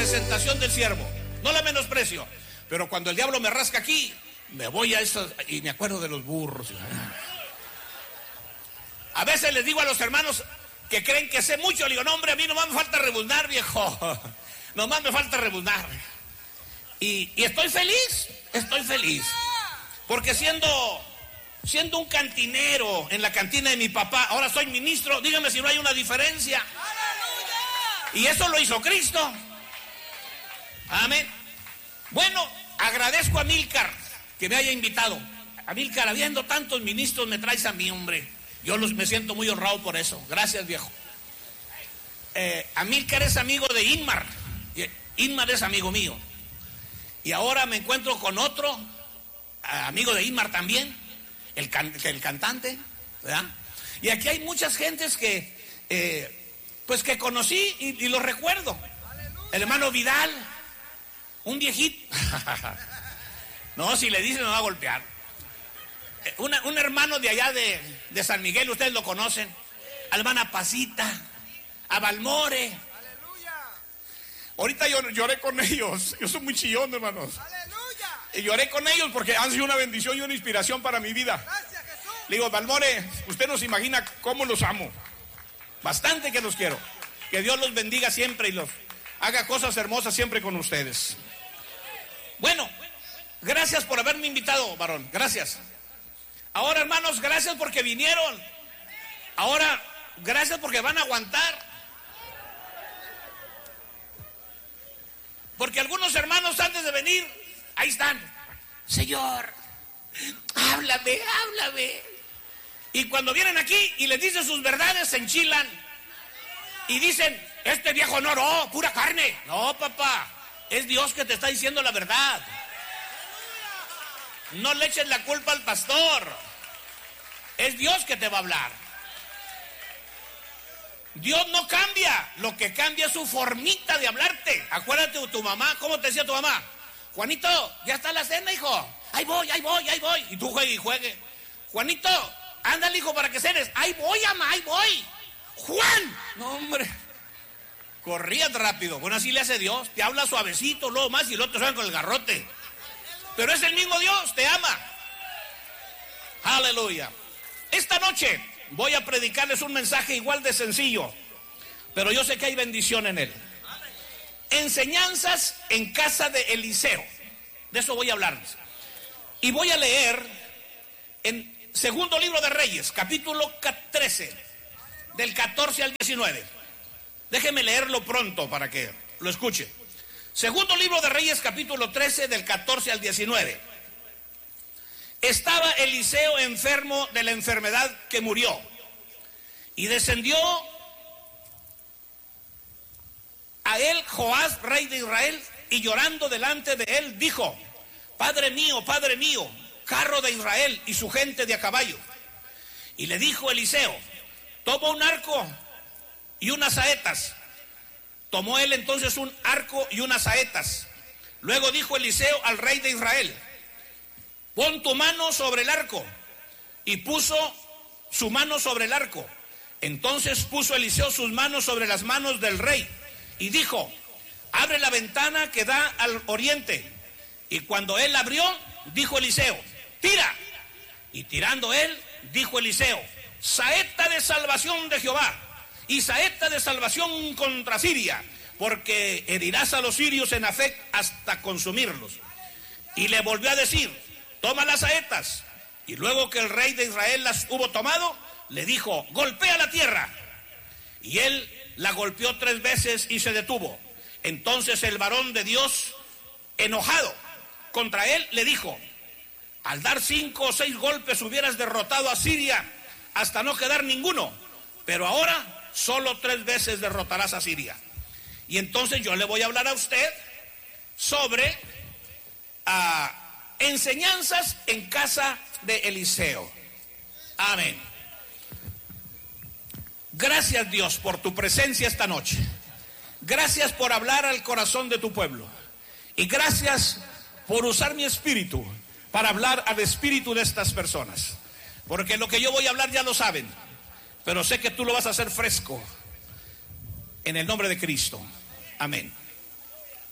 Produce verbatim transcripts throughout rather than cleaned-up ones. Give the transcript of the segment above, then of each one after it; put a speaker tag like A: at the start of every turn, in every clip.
A: representación del siervo. No la menosprecio. Pero cuando el diablo me rasca aquí, me voy a eso y me acuerdo de los burros. A veces les digo a los hermanos que creen que sé mucho, le digo, no hombre, a mí nomás me falta rebuznar, viejo. Nomás me falta rebuznar. Y, y estoy feliz, estoy feliz. Porque siendo, siendo un cantinero en la cantina de mi papá, ahora soy ministro, dígame si no hay una diferencia. Y eso lo hizo Cristo. Amén. Bueno, agradezco a Milcar que me haya invitado. A Milcar, habiendo tantos ministros, me traes a mí, hombre. Yo los, me siento muy honrado por eso. Gracias, viejo. Eh, Amílcar es amigo de Inmar. Inmar es amigo mío. Y ahora me encuentro con otro, amigo de Inmar también, el, can, el cantante, ¿verdad? Y aquí hay muchas gentes que, eh, pues que conocí y, y los recuerdo. El hermano Vidal, un viejito. No, si le dicen me va a golpear. Una, un hermano de allá de, de San Miguel, ustedes lo conocen. A la hermana Pasita, a Balmore. ¡Aleluya! Ahorita yo lloré con ellos. Yo soy muy chillón, hermanos. ¡Aleluya! Y lloré con ellos porque han sido una bendición y una inspiración para mi vida. Gracias, Jesús. Le digo, Balmore, usted no se imagina cómo los amo. Bastante que los quiero. Que Dios los bendiga siempre y los haga cosas hermosas siempre con ustedes. Bueno, gracias por haberme invitado, varón. Gracias. Ahora, hermanos, gracias porque vinieron. Ahora, gracias porque van a aguantar. Porque algunos hermanos antes de venir, ahí están. Señor, háblame, háblame. Y cuando vienen aquí y les dicen sus verdades, se enchilan. Y dicen, este viejo no oró, pura carne. No, papá, es Dios que te está diciendo la verdad. No le eches la culpa al pastor. Es Dios que te va a hablar. Dios no cambia. Lo que cambia es su formita de hablarte. Acuérdate de tu mamá. ¿Cómo te decía tu mamá? Juanito, ya está la cena, hijo. Ahí voy, ahí voy, ahí voy. Y tú juegue y juegue. Juanito, ándale, hijo, para que cenes. Ahí voy, ama, ahí voy. Juan. No, hombre. Corrías rápido. Bueno, así le hace Dios. Te habla suavecito, luego más y luego te suenan con el garrote. Pero es el mismo Dios, te ama. Aleluya. Esta noche voy a predicarles un mensaje igual de sencillo, pero yo sé que hay bendición en él. Enseñanzas en casa de Eliseo. De eso voy a hablarles. Y voy a leer en Segundo Libro de Reyes, capítulo trece, del catorce al diecinueve. Déjeme leerlo pronto para que lo escuche. Segundo Libro de Reyes, capítulo trece, del catorce al diecinueve. Estaba Eliseo enfermo de la enfermedad que murió. Y descendió a él Joás, rey de Israel, y llorando delante de él dijo: Padre mío, Padre mío, carro de Israel y su gente de a caballo. Y le dijo Eliseo: toma un arco y unas saetas. Tomó él entonces un arco y unas saetas. Luego dijo Eliseo al rey de Israel: pon tu mano sobre el arco. Y puso su mano sobre el arco. Entonces puso Eliseo sus manos sobre las manos del rey y dijo: abre la ventana que da al oriente. Y cuando él abrió, dijo Eliseo: tira. Y tirando él, dijo Eliseo: saeta de salvación de Jehová y saeta de salvación contra Siria, porque herirás a los sirios en Afec hasta consumirlos. Y le volvió a decir: toma las saetas. Y luego que el rey de Israel las hubo tomado, le dijo: golpea la tierra. Y él la golpeó tres veces y se detuvo. Entonces el varón de Dios, enojado contra él, le dijo: al dar cinco o seis golpes hubieras derrotado a Siria hasta no quedar ninguno, pero ahora solo tres veces derrotarás a Siria. Y entonces yo le voy a hablar a usted sobre uh, enseñanzas en casa de Eliseo. Amén. Gracias, Dios, por tu presencia esta noche. Gracias por hablar al corazón de tu pueblo. Y gracias por usar mi espíritu para hablar al espíritu de estas personas. Porque lo que yo voy a hablar ya lo saben, pero sé que tú lo vas a hacer fresco. En el nombre de Cristo. Amén.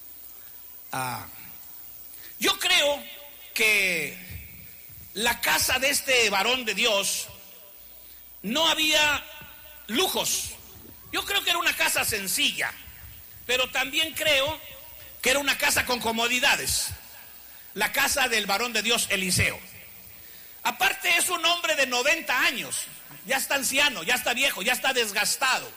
A: Ah, yo creo que la casa de este varón de Dios no había lujos. Yo creo que era una casa sencilla, pero también creo que era una casa con comodidades. La casa del varón de Dios Eliseo. Aparte es un hombre de noventa años, ya está anciano, ya está viejo, ya está desgastado.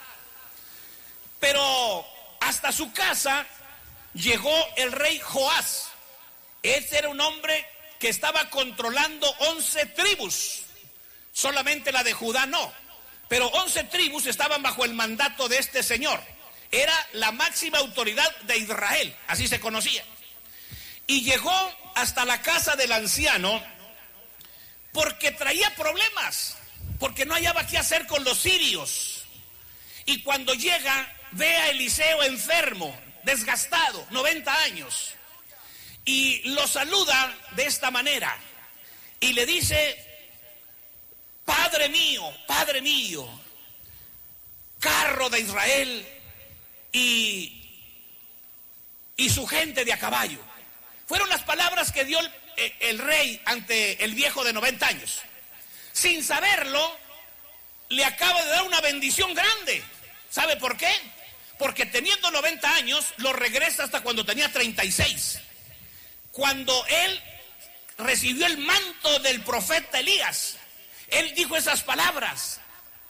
A: Pero hasta su casa llegó el rey Joás. Este era un hombre que estaba controlando once tribus, solamente la de Judá no, pero once tribus estaban bajo el mandato de este señor. Era la máxima autoridad de Israel, así se conocía. Y llegó hasta la casa del anciano porque traía problemas, porque no hallaba qué hacer con los sirios. Y cuando llega, ve a Eliseo enfermo, desgastado, noventa años, y lo saluda de esta manera y le dice: Padre mío, Padre mío, carro de Israel y, y su gente de a caballo. Fueron las palabras que dio el, el rey ante el viejo de noventa años. Sin saberlo, le acaba de dar una bendición grande. ¿Sabe por qué? Porque teniendo noventa años, lo regresa hasta cuando tenía treinta y seis. Cuando él recibió el manto del profeta Elías, él dijo esas palabras.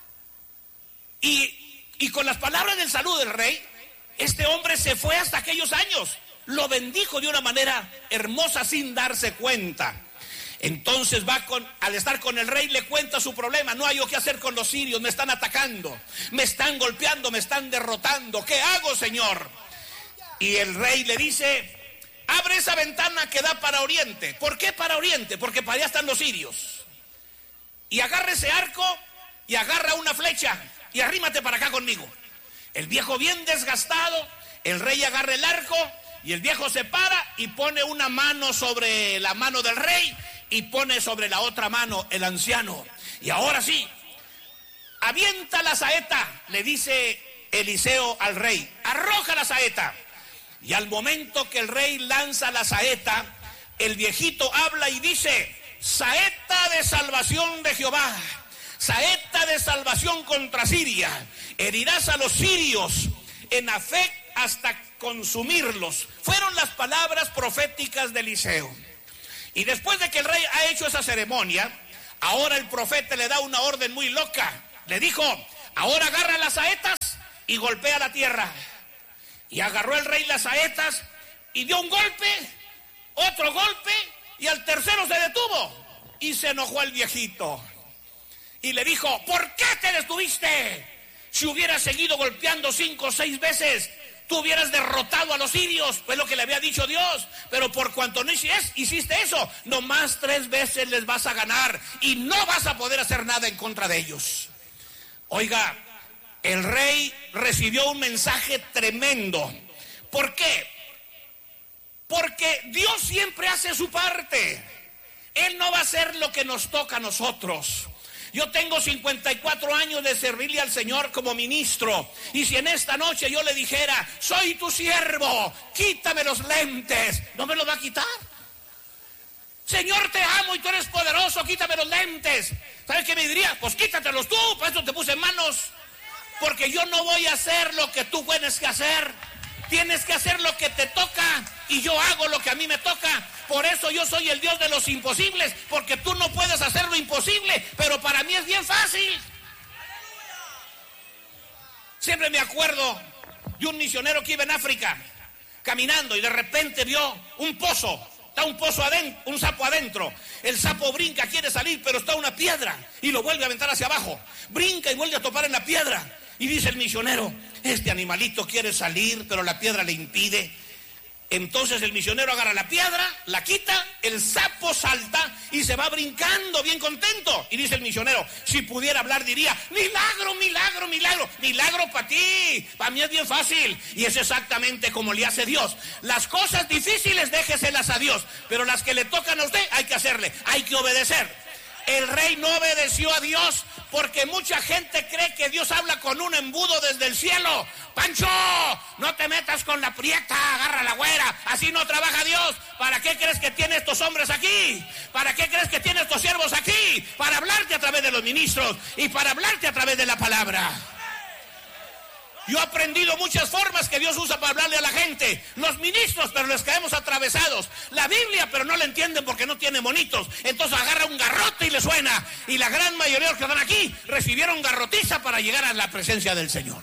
A: Y, y con las palabras del saludo del rey, este hombre se fue hasta aquellos años. Lo bendijo de una manera hermosa sin darse cuenta. Entonces va con, al estar con el rey, le cuenta su problema. No hay yo qué hacer con los sirios, me están atacando, me están golpeando, me están derrotando. ¿Qué hago, señor? Y el rey le dice: abre esa ventana que da para oriente. ¿Por qué para oriente? Porque para allá están los sirios. Y agarra ese arco y agarra una flecha y arrímate para acá conmigo. El viejo bien desgastado, el rey agarra el arco y el viejo se para y pone una mano sobre la mano del rey y pone sobre la otra mano el anciano. Y ahora sí, avienta la saeta, le dice Eliseo al rey, arroja la saeta. Y al momento que el rey lanza la saeta, el viejito habla y dice: saeta de salvación de Jehová, saeta de salvación contra Siria. Herirás a los sirios en Afec hasta consumirlos. Fueron las palabras proféticas de Eliseo. Y después de que el rey ha hecho esa ceremonia, ahora el profeta le da una orden muy loca. Le dijo: ahora agarra las saetas y golpea la tierra. Y agarró el rey las saetas y dio un golpe, otro golpe, y al tercero se detuvo. Y se enojó el viejito y le dijo: ¿por qué te detuviste? Si hubieras seguido golpeando cinco o seis veces, tú hubieras derrotado a los sirios. Fue lo que le había dicho Dios. Pero por cuanto no hiciste eso, nomás tres veces les vas a ganar y no vas a poder hacer nada en contra de ellos. Oiga, el rey recibió un mensaje tremendo. ¿Por qué? Porque Dios siempre hace su parte. Él no va a hacer lo que nos toca a nosotros. Yo tengo cincuenta y cuatro años de servirle al Señor como ministro, y si en esta noche yo le dijera: soy tu siervo, quítame los lentes, ¿no me los va a quitar? Señor, te amo y tú eres poderoso, quítame los lentes. ¿Sabes qué me diría? Pues quítatelos tú, para eso te puse en manos. Porque yo no voy a hacer lo que tú tienes que hacer. Tienes que hacer lo que te toca y yo hago lo que a mí me toca. Por eso yo soy el Dios de los imposibles, porque tú no puedes hacer lo imposible, pero para mí es bien fácil. Siempre me acuerdo de un misionero que iba en África caminando y de repente vio un pozo. Está un pozo adentro, un sapo adentro. El sapo brinca, quiere salir, pero está una piedra y lo vuelve a aventar hacia abajo. Brinca y vuelve a topar en la piedra. Y dice el misionero: este animalito quiere salir, pero la piedra le impide. Entonces el misionero agarra la piedra, la quita, el sapo salta y se va brincando bien contento. Y dice el misionero: si pudiera hablar diría: milagro, milagro, milagro. Milagro para ti, para mí es bien fácil. Y es exactamente como le hace Dios. Las cosas difíciles déjeselas a Dios, pero las que le tocan a usted hay que hacerle, hay que obedecer. El rey no obedeció a Dios porque mucha gente cree que Dios habla con un embudo desde el cielo. Pancho, no te metas con la prieta, agarra la güera, así no trabaja Dios. ¿Para qué crees que tiene estos hombres aquí? ¿Para qué crees que tiene estos siervos aquí? Para hablarte a través de los ministros y para hablarte a través de la palabra. Yo he aprendido muchas formas que Dios usa para hablarle a la gente. Los ministros, pero les caemos atravesados. La Biblia, pero no la entienden porque no tiene monitos. Entonces agarra un garrote y le suena. Y la gran mayoría de los que están aquí recibieron garrotiza para llegar a la presencia del Señor.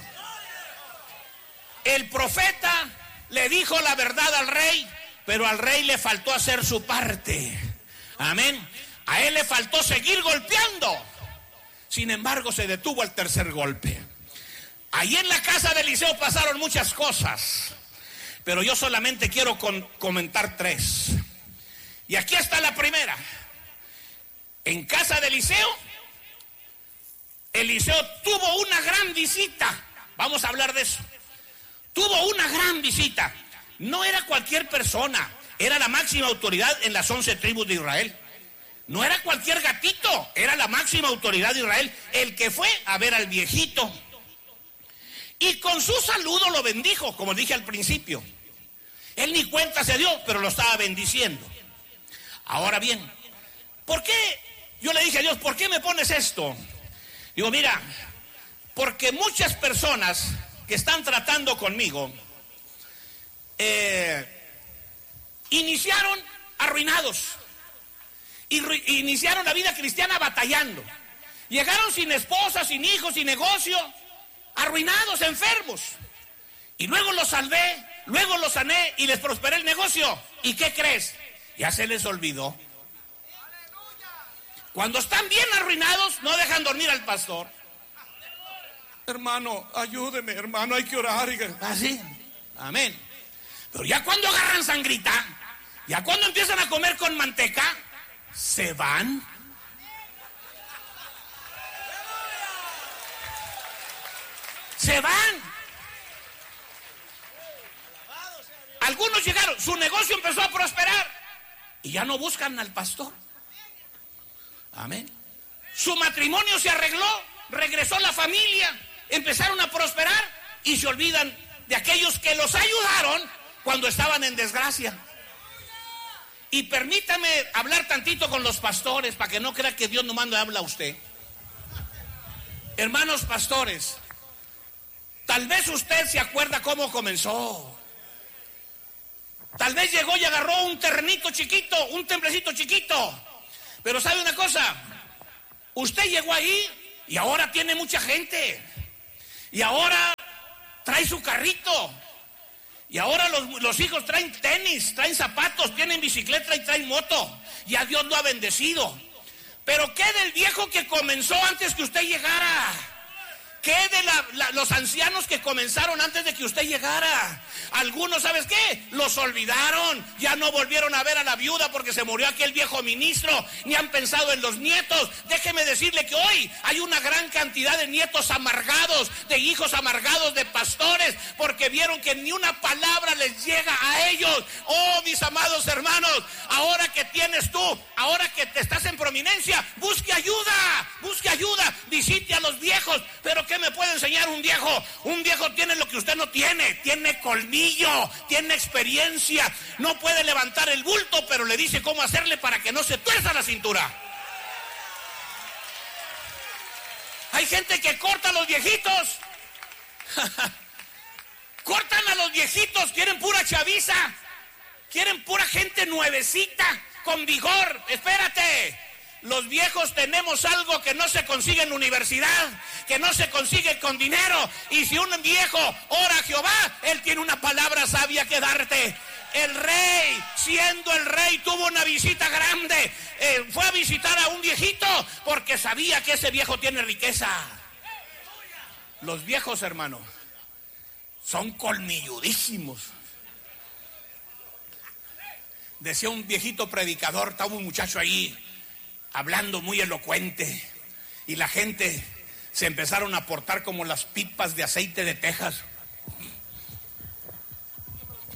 A: El profeta le dijo la verdad al rey, pero al rey le faltó hacer su parte. Amén. A él le faltó seguir golpeando. Sin embargo, se detuvo al tercer golpe. Ahí en la casa de Eliseo pasaron muchas cosas, pero yo solamente quiero con, comentar tres. Y aquí está la primera. En casa de Eliseo, Eliseo tuvo una gran visita. Vamos a hablar de eso. Tuvo una gran visita. No era cualquier persona, era la máxima autoridad en las once tribus de Israel. No era cualquier gatito, era la máxima autoridad de Israel, el que fue a ver al viejito. Y con su saludo lo bendijo, como dije al principio. Él ni cuenta se dio, pero lo estaba bendiciendo. Ahora bien, ¿por qué? Yo le dije a Dios, ¿por qué me pones esto? Digo, mira, porque muchas personas que están tratando conmigo eh, iniciaron arruinados. Y iniciaron la vida cristiana batallando. Llegaron sin esposa, sin hijos, sin negocio, arruinados, enfermos. Y luego los salvé, luego los sané y les prosperé el negocio. ¿Y qué crees? Ya se les olvidó. Cuando están bien arruinados, no dejan dormir al pastor. Hermano, ayúdeme, hermano, hay que orar. Así, amén. Pero ya cuando agarran sangrita, ya cuando empiezan a comer con manteca, se van. Se van. Algunos llegaron, su negocio empezó a prosperar y ya no buscan al pastor. Amén. Su matrimonio se arregló, regresó la familia, empezaron a prosperar y se olvidan de aquellos que los ayudaron cuando estaban en desgracia. Y permítame hablar tantito con los pastores para que no crea que Dios nomás le habla a usted. Hermanos pastores, tal vez usted se acuerda cómo comenzó. Tal vez llegó y agarró un terrenito chiquito, un templecito chiquito. Pero ¿sabe una cosa? Usted llegó ahí y ahora tiene mucha gente. Y ahora trae su carrito. Y ahora los, los hijos traen tenis, traen zapatos, tienen bicicleta y traen moto. Y a Dios lo ha bendecido. Pero ¿qué del viejo que comenzó antes que usted llegara? ¿Qué de la, la, los ancianos que comenzaron antes de que usted llegara? Algunos, ¿sabes qué? Los olvidaron, ya no volvieron a ver a la viuda porque se murió aquel viejo ministro, ni han pensado en los nietos. Déjeme decirle que hoy hay una gran cantidad de nietos amargados, de hijos amargados, de pastores, porque vieron que ni una palabra les llega a ellos. Oh, mis amados hermanos, ahora que tienes tú, ahora que te estás en prominencia, busque ayuda, busque ayuda, visite a los viejos. Pero ¿qué me puede enseñar un viejo? Un viejo tiene lo que usted no tiene, tiene colmillo, tiene experiencia, no puede levantar el bulto, pero le dice cómo hacerle para que no se tuerza la cintura. Hay gente que corta a los viejitos, cortan a los viejitos, quieren pura chaviza, quieren pura gente nuevecita, con vigor. Espérate. Los viejos tenemos algo que no se consigue en universidad, que no se consigue con dinero. Y si un viejo ora a Jehová, él tiene una palabra sabia que darte. El rey, siendo el rey, tuvo una visita grande. Eh, fue a visitar a un viejito porque sabía que ese viejo tiene riqueza. Los viejos, hermano, son colmilludísimos. Decía un viejito predicador, estaba un muchacho ahí hablando muy elocuente, y la gente se empezaron a portar como las pipas de aceite de Texas,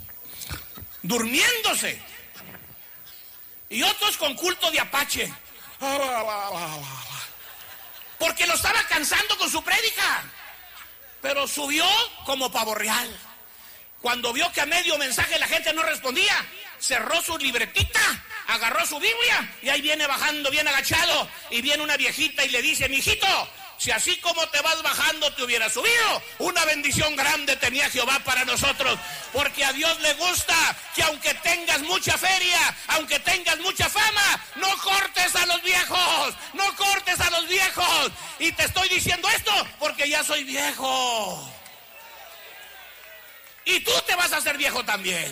A: durmiéndose, y otros con culto de Apache. Porque lo estaba cansando con su prédica. Pero subió como pavo real. Cuando vio que a medio mensaje la gente no respondía, cerró su libretita, agarró su Biblia y ahí viene bajando bien agachado. Y viene una viejita y le dice: mijito, si así como te vas bajando te hubieras subido, una bendición grande tenía Jehová para nosotros. Porque a Dios le gusta que aunque tengas mucha feria, aunque tengas mucha fama, no cortes a los viejos, no cortes a los viejos. Y te estoy diciendo esto porque ya soy viejo. Y tú te vas a hacer viejo también.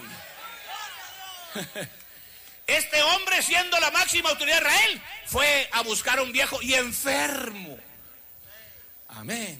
A: Este hombre, siendo la máxima autoridad de Israel, fue a buscar a un viejo y enfermo. Amén.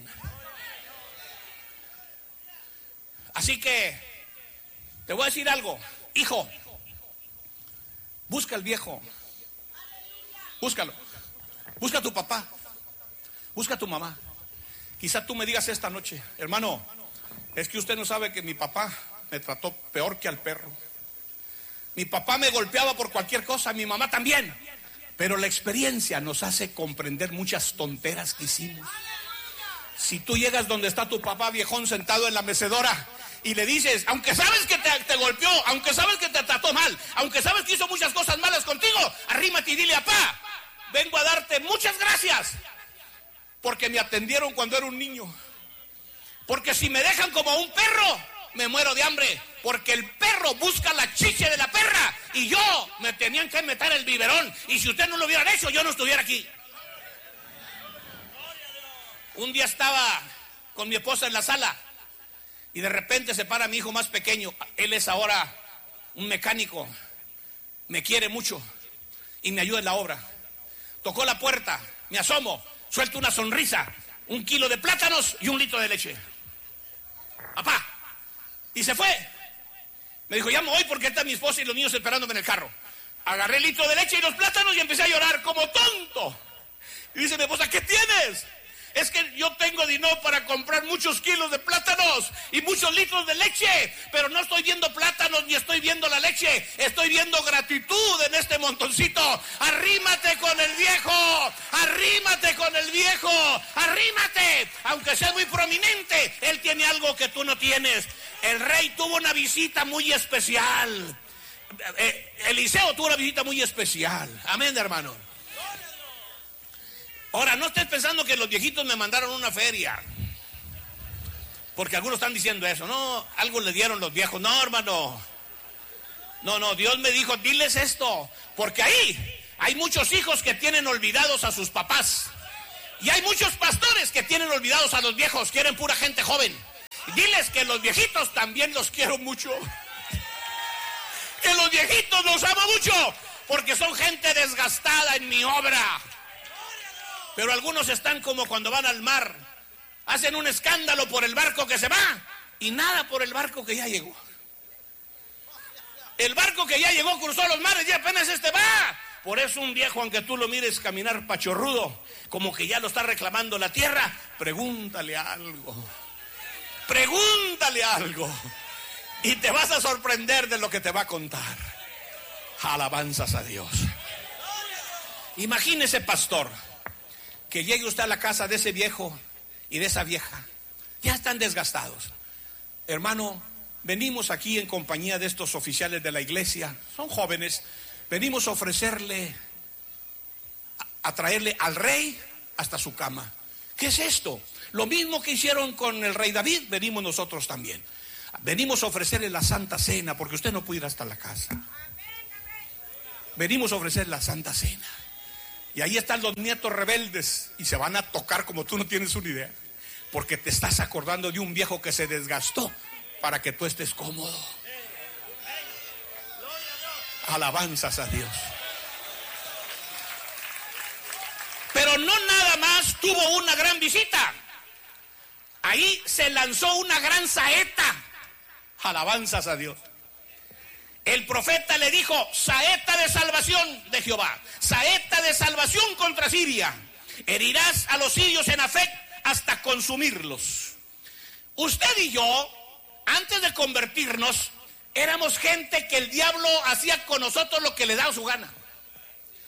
A: Así que te voy a decir algo, hijo. Busca al viejo. Búscalo. Busca a tu papá. Busca a tu mamá. Quizá tú me digas esta noche: hermano, es que usted no sabe que mi papá me trató peor que al perro. Mi papá me golpeaba por cualquier cosa, mi mamá también. Pero la experiencia nos hace comprender muchas tonteras que hicimos. Si tú llegas donde está tu papá viejón sentado en la mecedora y le dices, aunque sabes que te, te golpeó, aunque sabes que te trató mal, aunque sabes que hizo muchas cosas malas contigo, arrímate y dile: papá, vengo a darte muchas gracias porque me atendieron cuando era un niño. Porque si me dejan como un perro, me muero de hambre. Porque el perro busca la chiche de la perra y yo me tenían que meter el biberón. Y si ustedes no lo hubieran hecho, yo no estuviera aquí. Un día estaba con mi esposa en la sala y de repente se para mi hijo más pequeño. Él es ahora un mecánico, me quiere mucho y me ayuda en la obra. Tocó la puerta, me asomo, suelto una sonrisa, un kilo de plátanos y un litro de leche. Papá, y se fue. Me dijo: ya me voy porque está mi esposa y los niños esperándome en el carro. Agarré el litro de leche y los plátanos y empecé a llorar como tonto. Y dice mi esposa: ¿qué tienes? Es que yo tengo dinero para comprar muchos kilos de plátanos y muchos litros de leche, pero no estoy viendo plátanos ni estoy viendo la leche, estoy viendo gratitud en este montoncito. Arrímate con el viejo, arrímate con el viejo, arrímate, aunque sea muy prominente, él tiene algo que tú no tienes. El rey tuvo una visita muy especial, eh, Eliseo tuvo una visita muy especial. Amén, hermano. Ahora, no estés pensando que los viejitos me mandaron a una feria, porque algunos están diciendo eso. No, algo le dieron los viejos. No, hermano. No, no, Dios me dijo: diles esto, porque ahí hay muchos hijos que tienen olvidados a sus papás. Y hay muchos pastores que tienen olvidados a los viejos, quieren pura gente joven. Diles que los viejitos también los quiero mucho. Que los viejitos los amo mucho, porque son gente desgastada en mi obra. Pero algunos están como cuando van al mar, hacen un escándalo por el barco que se va y nada por el barco que ya llegó. El barco que ya llegó cruzó los mares y apenas este va. Por eso un viejo, aunque tú lo mires caminar pachorrudo, como que ya lo está reclamando la tierra, pregúntale algo. Pregúntale algo y te vas a sorprender de lo que te va a contar. Alabanzas a Dios. Imagínese, pastor, que llegue usted a la casa de ese viejo y de esa vieja. Ya están desgastados. Hermano, venimos aquí en compañía de estos oficiales de la iglesia, son jóvenes, venimos a ofrecerle, a, a traerle al rey hasta su cama. ¿Qué es esto? Lo mismo que hicieron con el rey David, venimos nosotros también. Venimos a ofrecerle la Santa Cena, porque usted no puede ir hasta la casa. Venimos a ofrecer la Santa Cena. Y ahí están los nietos rebeldes y se van a tocar como tú no tienes una idea. Porque te estás acordando de un viejo que se desgastó para que tú estés cómodo. Alabanzas a Dios. Pero no nada más tuvo una gran visita. Ahí se lanzó una gran saeta. Alabanzas a Dios. El profeta le dijo: saeta de salvación de Jehová, saeta de salvación contra Siria. Herirás a los sirios en Afec hasta consumirlos. Usted y yo, antes de convertirnos, éramos gente que el diablo hacía con nosotros lo que le daba su gana.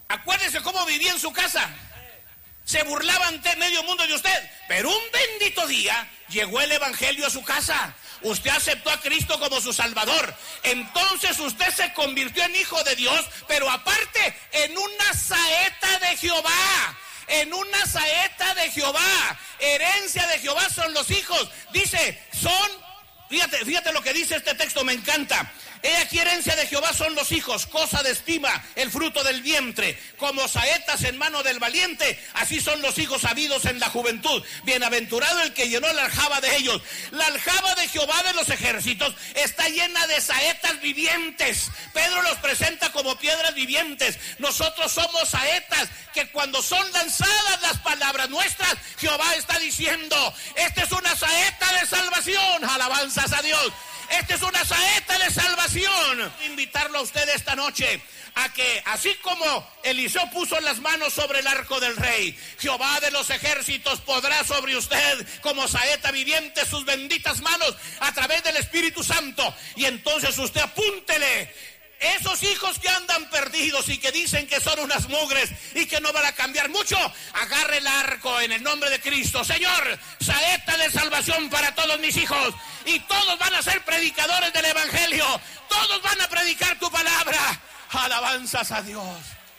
A: Acuérdese cómo vivía en su casa. Se burlaban ante medio mundo de usted. Pero un bendito día llegó el evangelio a su casa. Usted aceptó a Cristo como su Salvador. Entonces usted se convirtió en hijo de Dios, pero aparte en una saeta de Jehová. En una saeta de Jehová. Herencia de Jehová son los hijos. Dice, son, fíjate, fíjate lo que dice este texto, me encanta. He aquí herencia de Jehová son los hijos, cosa de estima, el fruto del vientre. Como saetas en mano del valiente, así son los hijos habidos en la juventud. Bienaventurado el que llenó la aljaba de ellos. La aljaba de Jehová de los ejércitos está llena de saetas vivientes. Pedro los presenta como piedras vivientes. Nosotros somos saetas que cuando son lanzadas las palabras nuestras, Jehová está diciendo, esta es una saeta de salvación. Alabanzas a Dios. Esta es una saeta de salvación. Invitarlo a usted esta noche a que, así como Eliseo puso las manos sobre el arco del rey, Jehová de los ejércitos podrá sobre usted como saeta viviente sus benditas manos a través del Espíritu Santo. Y entonces usted apúntele. Esos hijos que andan perdidos y que dicen que son unas mugres y que no van a cambiar mucho, agarre el arco en el nombre de Cristo. Señor, saeta de salvación para todos mis hijos. Y todos van a ser predicadores del evangelio. Todos van a predicar tu palabra. Alabanzas a Dios.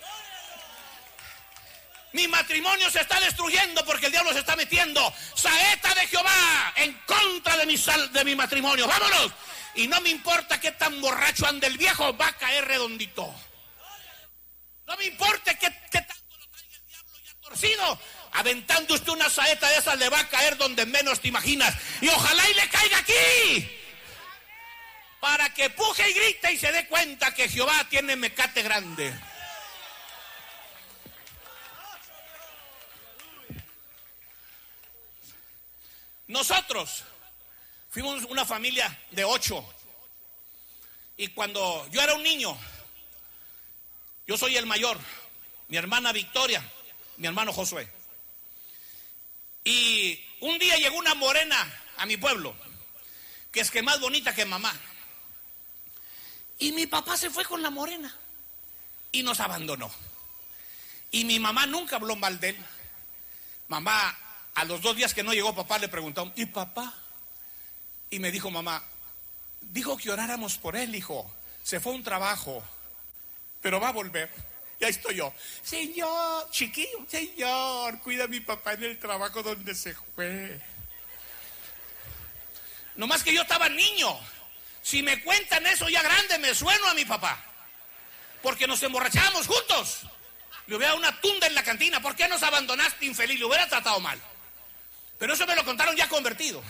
A: Mi matrimonio se está destruyendo porque el diablo se está metiendo. Saeta de Jehová en contra de mi, sal, de mi matrimonio. ¡Vámonos! Y no me importa qué tan borracho ande el viejo, va a caer redondito. No me importa qué, qué tanto lo traiga el diablo ya torcido. Aventando usted una saeta de esas le va a caer donde menos te imaginas. Y ojalá y le caiga aquí. Para que puje y grite y se dé cuenta que Jehová tiene mecate grande. Nosotros fuimos una familia de ocho. Y cuando yo era un niño, yo soy el mayor, mi hermana Victoria, mi hermano Josué. Y un día llegó una morena a mi pueblo, que es que más bonita que mamá. Y mi papá se fue con la morena y nos abandonó. Y mi mamá nunca habló mal de él. Mamá, a los dos días que no llegó papá, le preguntó, ¿y papá? Y me dijo mamá, dijo que oráramos por él, hijo. Se fue a un trabajo, pero va a volver. Y ahí estoy yo. Señor, chiquillo, señor, cuida a mi papá en el trabajo donde se fue. Nomás que yo estaba niño. Si me cuentan eso ya grande, me sueno a mi papá. Porque nos emborrachábamos juntos. Le hubiera dado una tunda en la cantina. ¿Por qué nos abandonaste, infeliz? Le hubiera tratado mal. Pero eso me lo contaron ya convertido.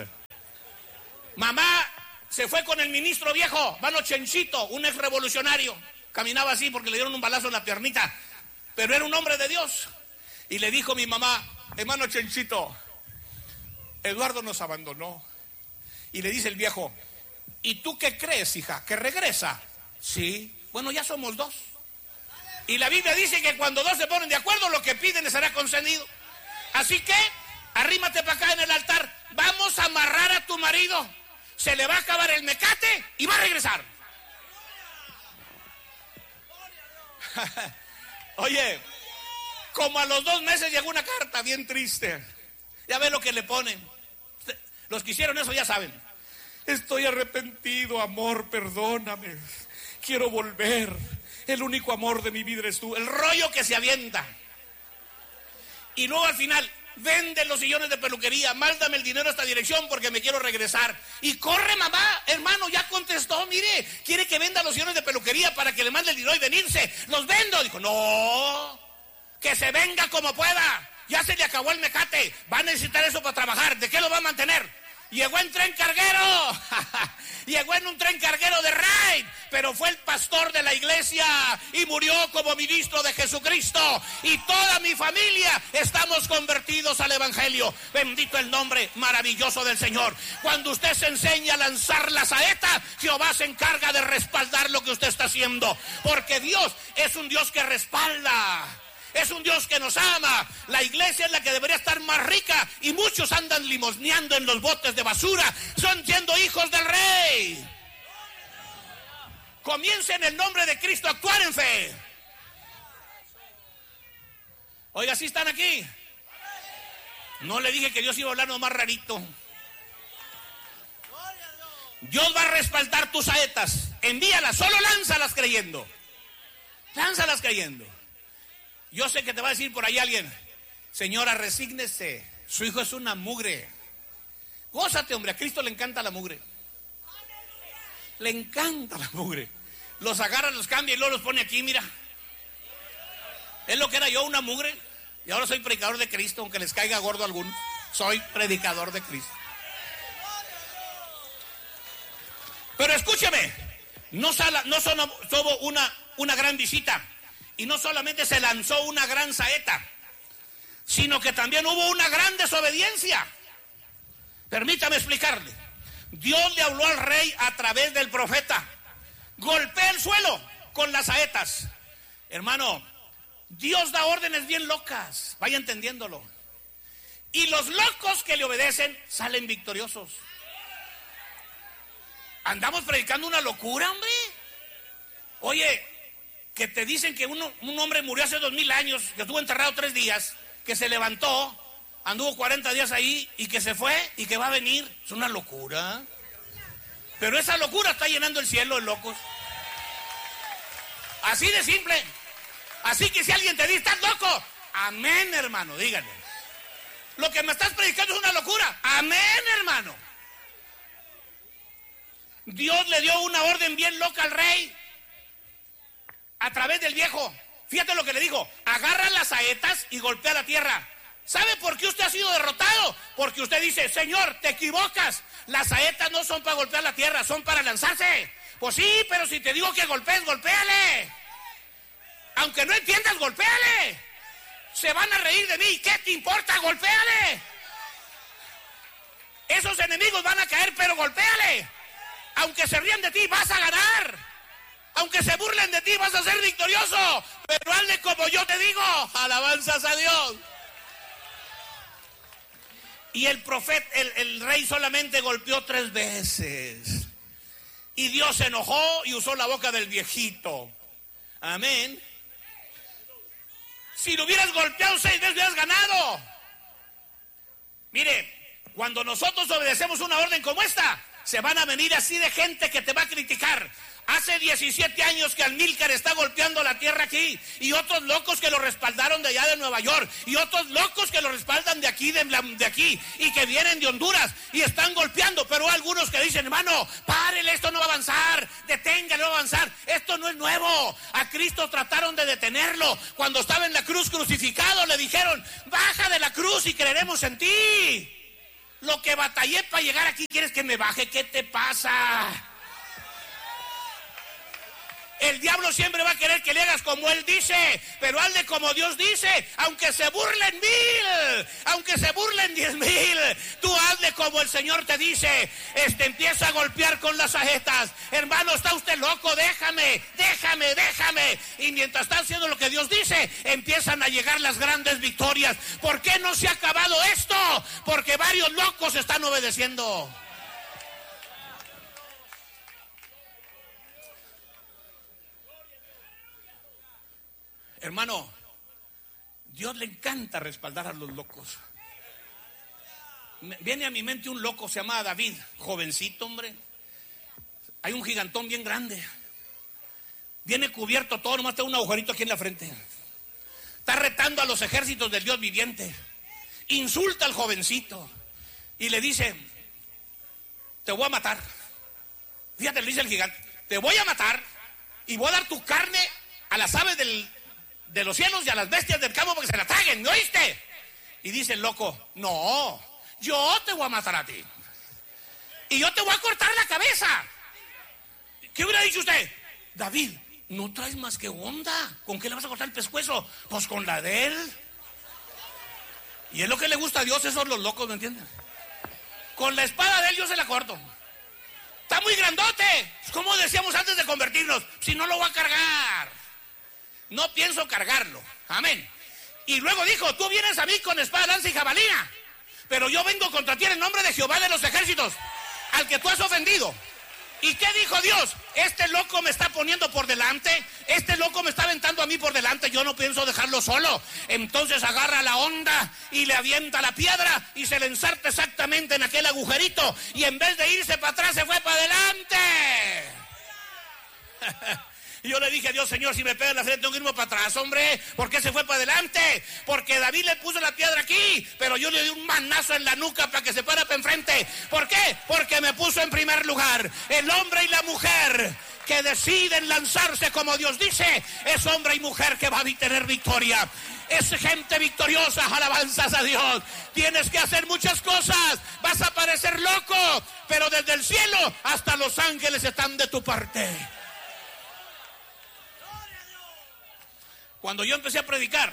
A: Mamá se fue con el ministro viejo, Mano Chenchito, un ex revolucionario. Caminaba así porque le dieron un balazo en la piernita, pero era un hombre de Dios. Y le dijo mi mamá, hermano Chenchito, Eduardo nos abandonó. Y le dice el viejo, ¿y tú qué crees, hija? ¿Que regresa? Sí. Bueno, ya somos dos. Y la Biblia dice que cuando dos se ponen de acuerdo, lo que piden les será concedido. Así que, arrímate para acá en el altar. Vamos a amarrar a tu marido. Se le va a acabar el mecate y va a regresar. Oye, como a los dos meses llegó una carta bien triste. Ya ve lo que le ponen. Los que hicieron eso ya saben. Estoy arrepentido, amor, perdóname. Quiero volver. El único amor de mi vida eres tú. El rollo que se avienta. Y luego al final, vende los sillones de peluquería, mándame el dinero a esta dirección porque me quiero regresar. Y corre mamá, hermano, ya contestó, mire, quiere que venda los sillones de peluquería para que le mande el dinero y venirse. Los vendo. Dijo, no, que se venga como pueda. Ya se le acabó el mecate, va a necesitar eso para trabajar. ¿De qué lo va a mantener? Llegó en tren carguero, llegó en un tren carguero de raid, pero fue el pastor de la iglesia y murió como ministro de Jesucristo. Y toda mi familia estamos convertidos al evangelio. Bendito el nombre maravilloso del Señor. Cuando usted se enseña a lanzar la saeta, Jehová se encarga de respaldar lo que usted está haciendo. Porque Dios es un Dios que respalda. Es un Dios que nos ama. La iglesia es la que debería estar más rica y muchos andan limosneando en los botes de basura. Son siendo hijos del Rey. Comience en el nombre de Cristo a actuar en fe. Oiga, ¿sí están aquí? No le dije que Dios iba a hablar nomás rarito. Dios va a respaldar tus saetas. Envíalas, solo lánzalas creyendo. Lánzalas creyendo. Yo sé que te va a decir por ahí alguien: señora, resígnese, su hijo es una mugre. Gózate, hombre, a Cristo le encanta la mugre. Le encanta la mugre. Los agarra, los cambia y luego los pone aquí, mira. Es lo que era yo, una mugre. Y ahora soy predicador de Cristo, aunque les caiga gordo a algunos. Soy predicador de Cristo. Pero escúcheme, no, sala, no solo tuvo una, una gran visita, y no solamente se lanzó una gran saeta, sino que también hubo una gran desobediencia. Permítame explicarle. Dios le habló al rey a través del profeta. Golpea el suelo con las saetas. Hermano, Dios da órdenes bien locas, vaya entendiéndolo. Y los locos que le obedecen salen victoriosos. Andamos predicando una locura, hombre. Oye, que te dicen que uno, un hombre murió hace dos mil años, que estuvo enterrado tres días, que se levantó, anduvo cuarenta días ahí y que se fue y que va a venir. Es una locura. Pero esa locura está llenando el cielo de locos. Así de simple. Así que si alguien te dice, estás loco, amén, hermano, díganle. Lo que me estás predicando es una locura. Amén, hermano. Dios le dio una orden bien loca al rey a través del viejo. Fíjate lo que le dijo: agarra las saetas y golpea la tierra. ¿Sabe por qué usted ha sido derrotado? Porque usted dice: Señor, te equivocas. Las saetas no son para golpear la tierra, son para lanzarse. Pues sí, pero si te digo que golpees, golpéale. Aunque no entiendas, golpéale. Se van a reír de mí. ¿Qué te importa? Golpéale. Esos enemigos van a caer, pero golpéale. Aunque se rían de ti, vas a ganar. Aunque se burlen de ti, vas a ser victorioso. Pero hazle como yo te digo. Alabanzas a Dios. Y el profeta, el, el rey solamente golpeó tres veces. Y Dios se enojó y usó la boca del viejito. Amén. Si lo hubieras golpeado seis veces, hubieras ganado. Mire, cuando nosotros obedecemos una orden como esta, se van a venir así de gente que te va a criticar. Hace diecisiete años que Amílcar está golpeando la tierra aquí, y otros locos que lo respaldaron de allá de Nueva York, y otros locos que lo respaldan de aquí, de, de aquí, y que vienen de Honduras, y están golpeando. Pero hay algunos que dicen: hermano, párele, esto no va a avanzar, deténgalo, no va a avanzar. Esto no es nuevo. A Cristo trataron de detenerlo. Cuando estaba en la cruz crucificado, le dijeron: baja de la cruz y creeremos en ti. Lo que batallé para llegar aquí, ¿quieres que me baje? ¿Qué te pasa? El diablo siempre va a querer que le hagas como él dice, pero hazle como Dios dice. Aunque se burlen mil, aunque se burlen diez mil, tú hazle como el Señor te dice. Este empieza a golpear con las saetas. Hermano, está usted loco, déjame, déjame, déjame. Y mientras está haciendo lo que Dios dice, empiezan a llegar las grandes victorias. ¿Por qué no se ha acabado esto? Porque varios locos están obedeciendo. Hermano, Dios le encanta respaldar a los locos. Viene a mi mente un loco, se llama David, jovencito, hombre. Hay un gigantón bien grande. Viene cubierto todo, nomás tiene un agujerito aquí en la frente. Está retando a los ejércitos del Dios viviente. Insulta al jovencito y le dice: te voy a matar. Fíjate, le dice el gigante: te voy a matar y voy a dar tu carne a las aves del... de los cielos y a las bestias del campo para que se la traguen, ¿me oíste? Y dice el loco: no, yo te voy a matar a ti y yo te voy a cortar la cabeza. ¿Qué hubiera dicho usted? David, no traes más que onda. ¿Con qué le vas a cortar el pescuezo? Pues con la de él. Y es lo que le gusta a Dios, esos son los locos, ¿me entienden? Con la espada de él yo se la corto. Está muy grandote. Como decíamos antes de convertirnos, si no lo voy a cargar. No pienso cargarlo. Amén. Y luego dijo: tú vienes a mí con espada, lanza y jabalina, pero yo vengo contra ti en el nombre de Jehová de los ejércitos, al que tú has ofendido. ¿Y qué dijo Dios? Este loco me está poniendo por delante, este loco me está aventando a mí por delante, yo no pienso dejarlo solo. Entonces agarra la onda y le avienta la piedra y se le ensarta exactamente en aquel agujerito, y en vez de irse para atrás se fue para adelante. Y yo le dije a Dios: Señor, si me pega en la frente tengo que irme para atrás, hombre. ¿Por qué se fue para adelante? Porque David le puso la piedra aquí, pero yo le di un manazo en la nuca para que se para para enfrente. ¿Por qué? Porque me puso en primer lugar. El hombre y la mujer que deciden lanzarse como Dios dice, es hombre y mujer que va a tener victoria. Es gente victoriosa, alabanzas a Dios. Tienes que hacer muchas cosas, vas a parecer loco, pero desde el cielo hasta los ángeles están de tu parte. Cuando yo empecé a predicar,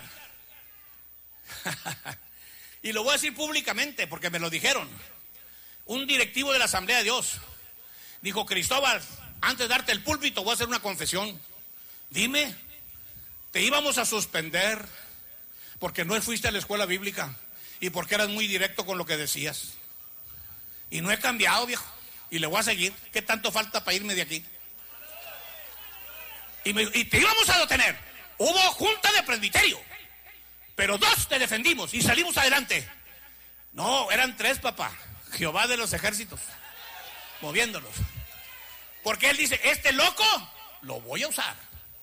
A: y lo voy a decir públicamente porque me lo dijeron, un directivo de la Asamblea de Dios dijo: Cristóbal, antes de darte el púlpito voy a hacer una confesión. Dime, te íbamos a suspender porque no fuiste a la escuela bíblica y porque eras muy directo con lo que decías. Y no he cambiado, viejo, y le voy a seguir. ¿Qué tanto falta para irme de aquí? Y, me, y te íbamos a detener. Hubo junta de presbiterio, pero dos te defendimos y salimos adelante. No, eran tres, papá. Jehová de los ejércitos, moviéndolos. Porque él dice: este loco lo voy a usar.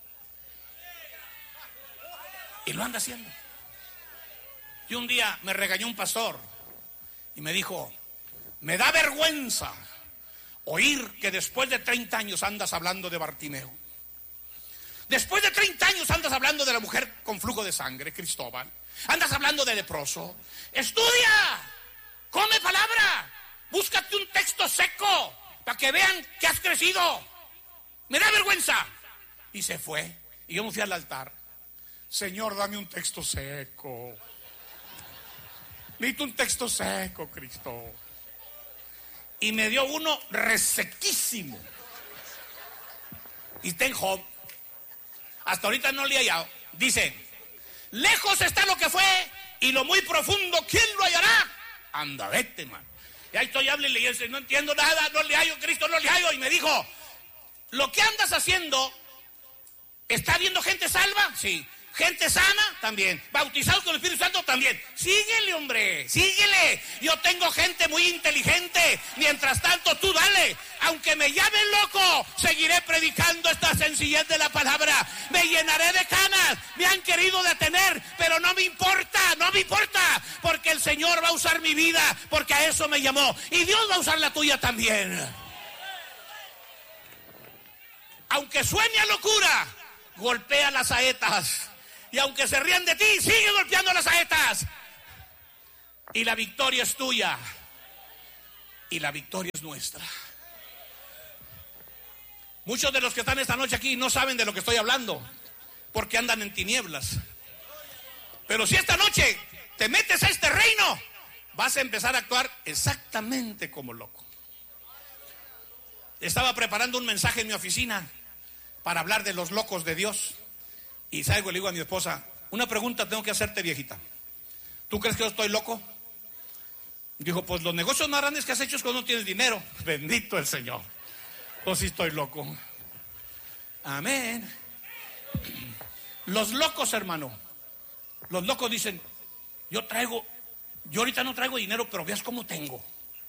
A: Y lo anda haciendo. Y un día me regañó un pastor y me dijo: me da vergüenza oír que después de treinta años andas hablando de Bartimeo. Después de treinta años andas hablando de la mujer con flujo de sangre, Cristóbal. Andas hablando de leproso. Estudia, come palabra, búscate un texto seco para que vean que has crecido. Me da vergüenza. Y se fue. Y yo me fui al altar. Señor, dame un texto seco. Necesito un texto seco, Cristo. Y me dio uno resequísimo. Y ten Job. Hasta ahorita no le he hallado. Dice: lejos está lo que fue y lo muy profundo, ¿quién lo hallará? Anda, vete, man. Y ahí estoy, hable y le dice: no entiendo nada, no le hallo, Cristo, no le hallo. Y me dijo: lo que andas haciendo, ¿está viendo gente salva? Sí. ¿Gente sana? También. ¿Bautizados con el Espíritu Santo? También. Síguele, hombre, síguele. Yo tengo gente muy inteligente. Mientras tanto, tú dale. Aunque me llamen loco, seguiré predicando esta sencillez de la palabra. Me llenaré de canas. Me han querido detener, pero no me importa, no me importa. Porque el Señor va a usar mi vida, porque a eso me llamó. Y Dios va a usar la tuya también. Aunque suene a locura, golpea las saetas. Y aunque se rían de ti, sigue golpeando las saetas. Y la victoria es tuya. Y la victoria es nuestra. Muchos de los que están esta noche aquí no saben de lo que estoy hablando, porque andan en tinieblas. Pero si esta noche te metes a este reino, vas a empezar a actuar exactamente como loco. Estaba preparando un mensaje en mi oficina para hablar de los locos de Dios. Y salgo y le digo a mi esposa: una pregunta tengo que hacerte, viejita. ¿Tú crees que yo estoy loco? Dijo: pues los negocios más grandes que has hecho es cuando no tienes dinero. Bendito el Señor. Pues sí estoy loco. Amén. Los locos, hermano. Los locos dicen: yo traigo, yo ahorita no traigo dinero, pero veas cómo tengo.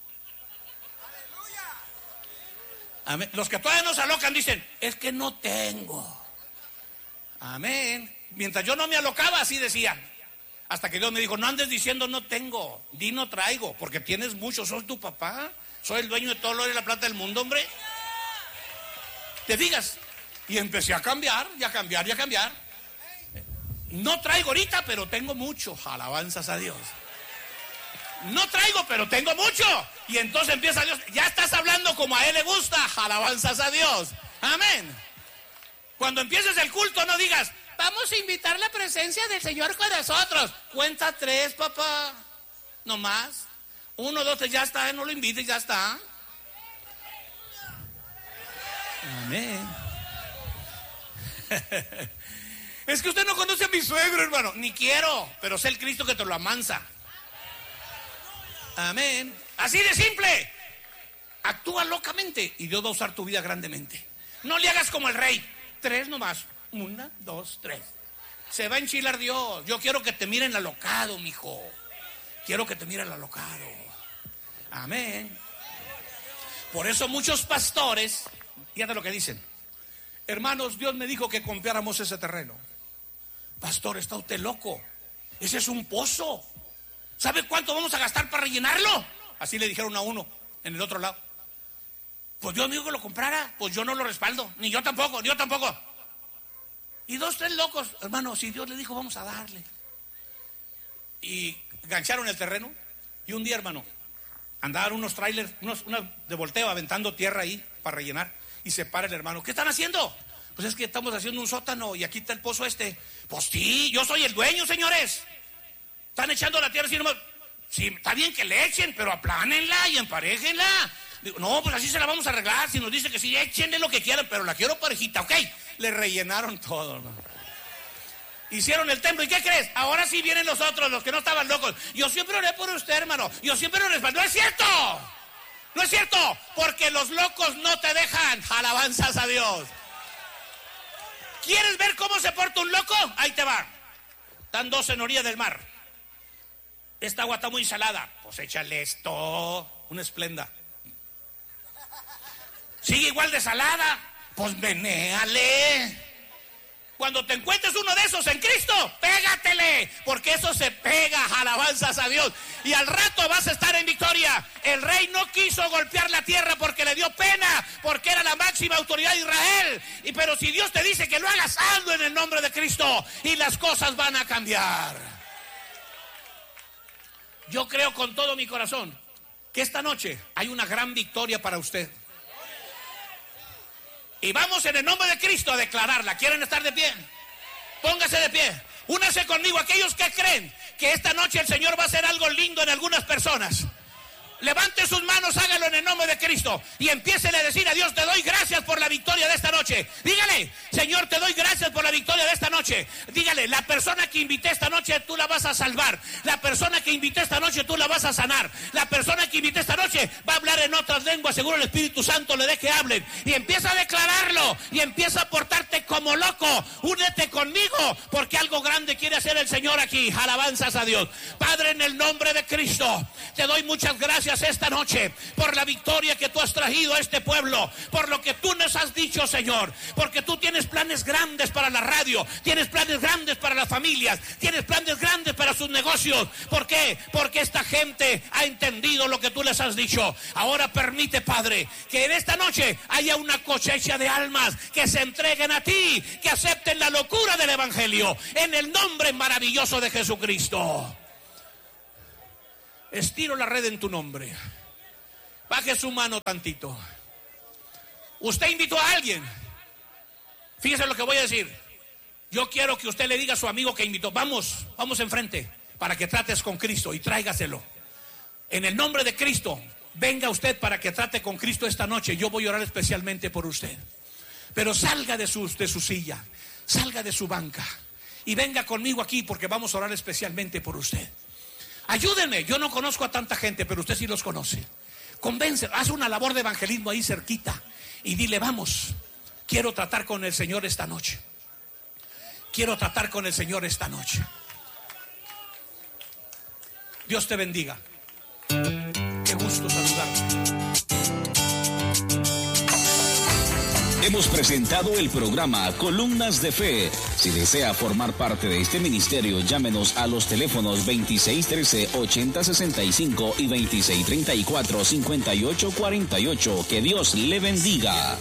A: Amén. Los que todavía no se alocan dicen: es que no tengo. Amén. Mientras yo no me alocaba, así decía. Hasta que Dios me dijo: no andes diciendo no tengo, di no traigo, porque tienes mucho. Soy tu papá, soy el dueño de todo el oro y la plata del mundo, hombre. ¿Te digas? Y empecé a cambiar, y a cambiar, y a cambiar. No traigo ahorita, pero tengo mucho. Alabanzas a Dios. No traigo, pero tengo mucho. Y entonces empieza Dios: ya estás hablando como a Él le gusta. Alabanzas a Dios. Amén. Cuando empieces el culto, no digas: vamos a invitar la presencia del Señor con nosotros. Cuenta tres, papá. No más. Uno, dos, tres, ya está. No lo invites, ya está. Amén. Es que usted no conoce a mi suegro, hermano. Ni quiero, pero sé el Cristo que te lo amansa. Amén. Así de simple. actúa locamente y Dios va a usar tu vida grandemente. No le hagas como el rey. Tres nomás. Una, dos, tres. Se va a enchilar Dios. Yo quiero que te miren alocado, mijo. Quiero que te miren alocado. Amén. Por eso muchos pastores, fíjate lo que dicen: hermanos, Dios me dijo que compráramos ese terreno. Pastor, está usted loco. Ese es un pozo. ¿Sabe cuánto vamos a gastar para rellenarlo? Así le dijeron a uno en el otro lado. Pues Dios me dijo que lo comprara. Pues yo no lo respaldo. Ni yo tampoco, ni yo tampoco. Y dos, tres locos. Hermano, si Dios le dijo, vamos a darle. Y gancharon el terreno. Y un día, hermano, andaban unos trailers, unos, unos de volteo aventando tierra ahí para rellenar. Y se para el hermano. ¿Qué están haciendo? Pues es que estamos haciendo un sótano y aquí está el pozo este. Pues sí, yo soy el dueño, señores. Están echando la tierra así nomás. Sí, está bien que le echen, pero aplánenla y emparéjenla. Digo, no, pues así se la vamos a arreglar. Si nos dice que sí, échenle lo que quieran, pero la quiero parejita, ¿ok? Le rellenaron todo, hermano. Hicieron el templo, ¿y qué crees? Ahora sí vienen los otros, los que no estaban locos. Yo siempre oré por usted, hermano. Yo siempre lo respaldé. ¡No es cierto! ¡No es cierto! Porque los locos no te dejan. Alabanzas a Dios. ¿Quieres ver cómo se porta un loco? Ahí te va. Están dos en orilla del mar. Esta agua está muy salada. Pues échale esto. Una esplenda. Sigue igual de salada. Pues menéale. Cuando te encuentres uno de esos en Cristo, pégatele, porque eso se pega. Alabanzas a Dios. Y al rato vas a estar en victoria. El rey no quiso golpear la tierra porque le dio pena, porque era la máxima autoridad de Israel. Y pero si Dios te dice que lo hagas, hazlo en el nombre de Cristo y las cosas van a cambiar. Yo creo con todo mi corazón que esta noche hay una gran victoria para usted. Y vamos en el nombre de Cristo a declararla. ¿Quieren estar de pie? Póngase de pie. Únase conmigo aquellos que creen que esta noche el Señor va a hacer algo lindo en algunas personas. Levante sus manos, hágalo en el nombre de Cristo y empiécele a decir a Dios: te doy gracias por la victoria de esta noche. Dígale: Señor, te doy gracias por la victoria de esta noche. Dígale: la persona que invité esta noche tú la vas a salvar. La persona que invité esta noche tú la vas a sanar. La persona que invité esta noche va a hablar en otras lenguas, seguro el Espíritu Santo le deje que hablen. Y empieza a declararlo y empieza a portarte como loco. Únete conmigo porque algo grande quiere hacer el Señor aquí. Alabanzas a Dios. Padre, en el nombre de Cristo, te doy muchas gracias esta noche por la victoria que tú has traído a este pueblo, por lo que tú nos has dicho, Señor, porque tú tienes planes grandes para la radio, tienes planes grandes para las familias, tienes planes grandes para sus negocios. ¿Por qué? Porque esta gente ha entendido lo que tú les has dicho. Ahora permite, Padre, que en esta noche haya una cosecha de almas que se entreguen a ti, que acepten la locura del evangelio en el nombre maravilloso de Jesucristo. Estiro la red en tu nombre. Baje su mano tantito. Usted invitó a alguien. Fíjese lo que voy a decir. Yo quiero que usted le diga a su amigo que invitó: vamos, vamos enfrente, para que trates con Cristo y tráigaselo. En el nombre de Cristo, venga usted para que trate con Cristo esta noche. Yo voy a orar especialmente por usted. Pero salga de su, de su silla, salga de su banca y venga conmigo aquí, porque vamos a orar especialmente por usted. Ayúdenme, yo no conozco a tanta gente, pero usted sí los conoce. Convence, haz una labor de evangelismo ahí cerquita y dile: vamos, quiero tratar con el Señor esta noche. Quiero tratar con el Señor esta noche. Dios te bendiga. Qué gusto saludarte.
B: Hemos presentado el programa Columnas de Fe. Si desea formar parte de este ministerio, llámenos a los teléfonos veintiséis trece, ochenta sesenta y cinco y veintiséis treinta y cuatro, cincuenta y ocho cuarenta y ocho. Que Dios le bendiga.